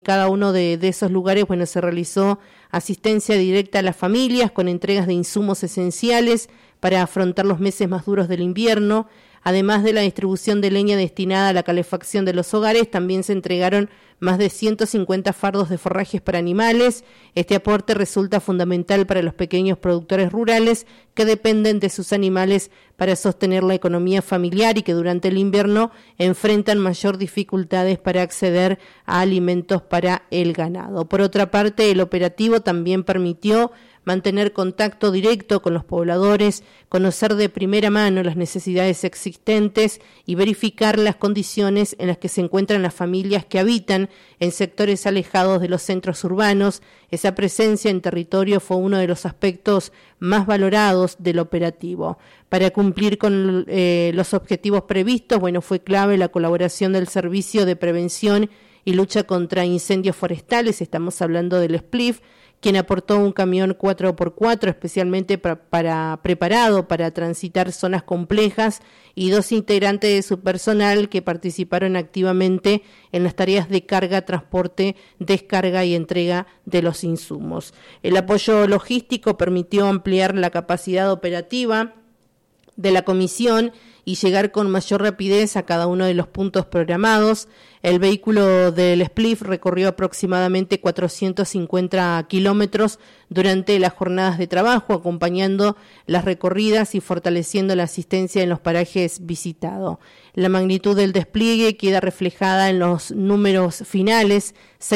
cada uno de esos lugares, bueno, se realizó asistencia directa a las familias con entregas de insumos esenciales para afrontar los meses más duros del invierno. Además de la distribución de leña destinada a la calefacción de los hogares, también se entregaron más de 150 fardos de forrajes para animales. Este aporte resulta fundamental para los pequeños productores rurales que dependen de sus animales para sostener la economía familiar y que durante el invierno enfrentan mayor dificultades para acceder a alimentos para el ganado. Por otra parte, el operativo también permitió mantener contacto directo con los pobladores, conocer de primera mano las necesidades existentes y verificar las condiciones en las que se encuentran las familias que habitan en sectores alejados de los centros urbanos. Esa presencia en territorio fue uno de los aspectos más valorados del operativo. Para cumplir con los objetivos previstos, bueno, fue clave la colaboración del Servicio de Prevención y Lucha contra Incendios Forestales, estamos hablando del SPLIF, quien aportó un camión 4x4 especialmente preparado para transitar zonas complejas, y 2 integrantes de su personal que participaron activamente en las tareas de carga, transporte, descarga y entrega de los insumos. El apoyo logístico permitió ampliar la capacidad operativa de la comisión y llegar con mayor rapidez a cada uno de los puntos programados. El vehículo del SPLIF recorrió aproximadamente 450 kilómetros durante las jornadas de trabajo, acompañando las recorridas y fortaleciendo la asistencia en los parajes visitados. La magnitud del despliegue queda reflejada en los números finales: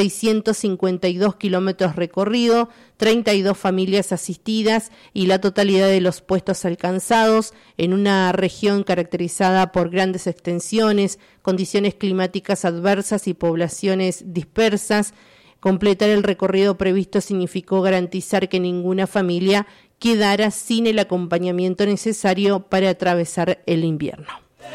652 kilómetros recorridos, 32 familias asistidas y la totalidad de los puestos alcanzados en una región caracterizada por grandes extensiones, condiciones climáticas adversas y poblaciones dispersas. Completar el recorrido previsto significó garantizar que ninguna familia quedara sin el acompañamiento necesario para atravesar el invierno.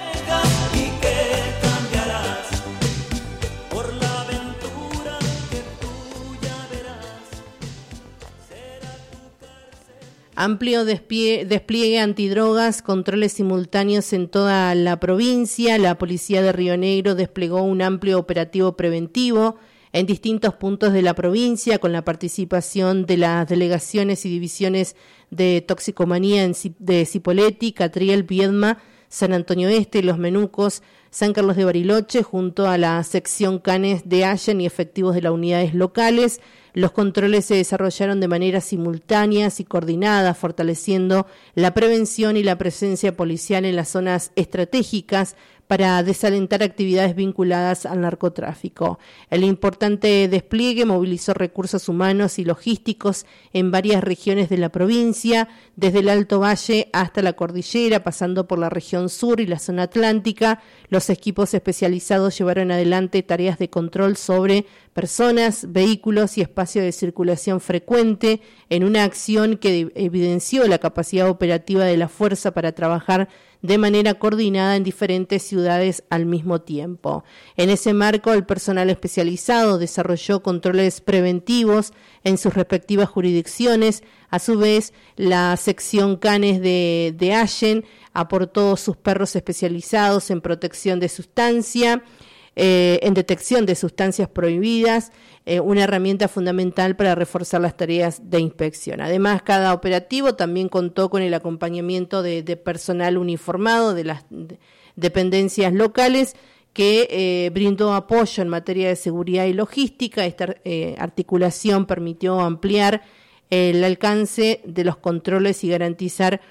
Amplio despliegue antidrogas, controles simultáneos en toda la provincia. La policía de Río Negro desplegó un amplio operativo preventivo en distintos puntos de la provincia, con la participación de las delegaciones y divisiones de toxicomanía de Cipolletti, Catriel, Viedma, San Antonio Este, Los Menucos, San Carlos de Bariloche, junto a la sección Canes de Allen y efectivos de las unidades locales. Los controles se desarrollaron de manera simultánea y coordinada, fortaleciendo la prevención y la presencia policial en las zonas estratégicas para desalentar actividades vinculadas al narcotráfico. El importante despliegue movilizó recursos humanos y logísticos en varias regiones de la provincia, desde el Alto Valle hasta la cordillera, pasando por la región sur y la zona atlántica. Los equipos especializados llevaron adelante tareas de control sobre personas, vehículos y espacio de circulación frecuente, en una acción que evidenció la capacidad operativa de la fuerza para trabajar de manera coordinada en diferentes ciudades al mismo tiempo. En ese marco, el personal especializado desarrolló controles preventivos en sus respectivas jurisdicciones. A su vez, la sección Canes de Allen aportó sus perros especializados en protección de sustancia, en detección de sustancias prohibidas, una herramienta fundamental para reforzar las tareas de inspección. Además, cada operativo también contó con el acompañamiento de personal uniformado de las dependencias locales que brindó apoyo en materia de seguridad y logística. Esta articulación permitió ampliar el alcance de los controles y garantizar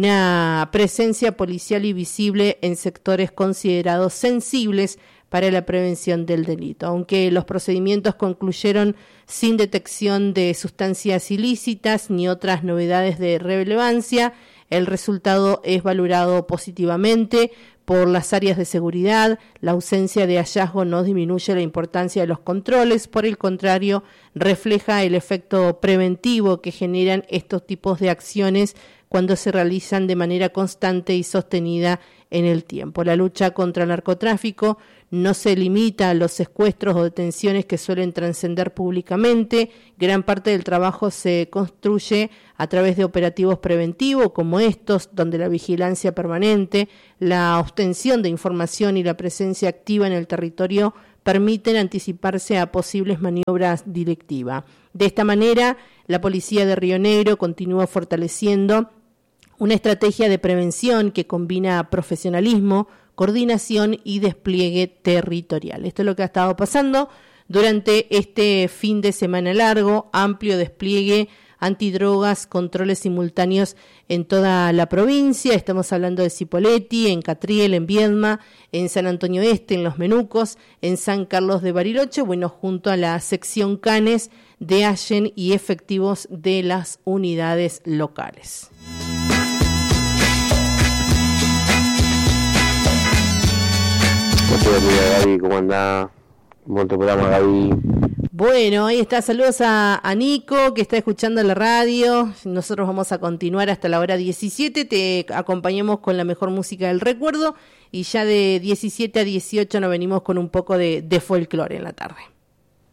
una presencia policial y visible en sectores considerados sensibles para la prevención del delito. Aunque los procedimientos concluyeron sin detección de sustancias ilícitas ni otras novedades de relevancia, el resultado es valorado positivamente por las áreas de seguridad. La ausencia de hallazgo no disminuye la importancia de los controles, por el contrario, refleja el efecto preventivo que generan estos tipos de acciones cuando se realizan de manera constante y sostenida en el tiempo. La lucha contra el narcotráfico no se limita a los secuestros o detenciones que suelen trascender públicamente. Gran parte del trabajo se construye a través de operativos preventivos como estos, donde la vigilancia permanente, la obtención de información y la presencia activa en el territorio permiten anticiparse a posibles maniobras delictivas. De esta manera, la policía de Río Negro continúa fortaleciendo una estrategia de prevención que combina profesionalismo, coordinación y despliegue territorial. Esto es lo que ha estado pasando durante este fin de semana largo, amplio despliegue antidrogas, controles simultáneos en toda la provincia. Estamos hablando de Cipolletti, en Catriel, en Viedma, en San Antonio Este, en Los Menucos, en San Carlos de Bariloche, bueno, junto a la sección Canes de Allen y efectivos de las unidades locales. Buen día, Gaby, ¿cómo andás? ¿Cómo te programa, Gaby? Bueno, ahí está, saludos a Nico que está escuchando la radio. Nosotros vamos a continuar hasta la hora 17, te acompañamos con la mejor música del recuerdo y ya de 17 a 18 nos venimos con un poco de folclore en la tarde.